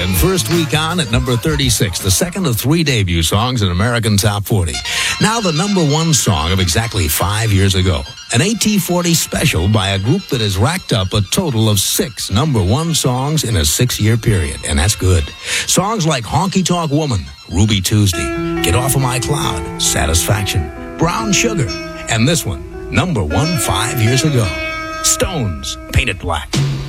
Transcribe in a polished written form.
and first week on at number 36, the second of 3 debut songs in American Top 40. Now the number one song of exactly 5 years ago. An AT40 special by a group that has racked up a total of 6 number one songs in a 6-year period, and that's good. Songs like Honky Tonk Woman, Ruby Tuesday, Get Off of My Cloud, Satisfaction, Brown Sugar, and this one, number one 5 years ago. Stones, Paint It Black.